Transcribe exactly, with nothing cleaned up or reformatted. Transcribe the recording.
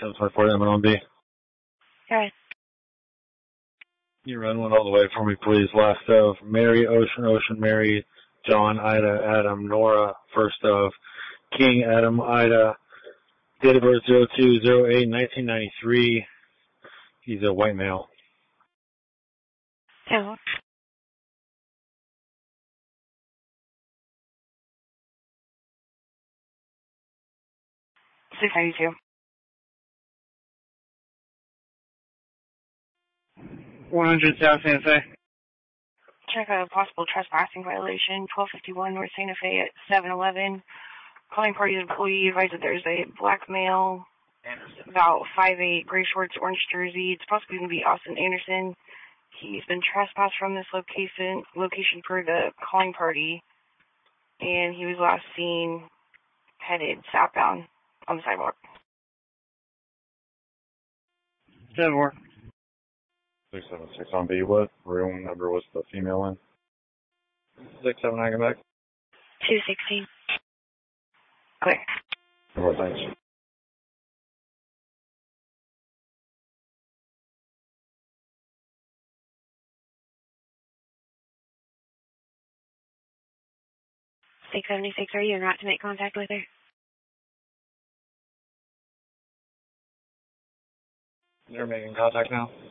seven twenty-four M L B. Okay. You run one all the way for me, please. Last of Mary, Ocean, Ocean, Mary, John, Ida, Adam, Nora, first of King, Adam, Ida, date of birth zero two zero eight nineteen ninety-three. He's a white male. Two. six ninety-two. one hundred South Santa Fe. Check a possible trespassing violation, twelve fifty-one North Santa Fe at seven eleven. Calling party employee advised that there's a black male, about five eight, gray shorts, orange jersey. It's possibly going to be Austin Anderson. He's been trespassed from this location, location per the calling party, and he was last seen headed southbound on the sidewalk. seven four. six seven six on B. What room number was the female in? six seven nine, come back. two sixteen. Clear. Well, thanks. six seventy-six, are you not to make contact with her? They're making contact now.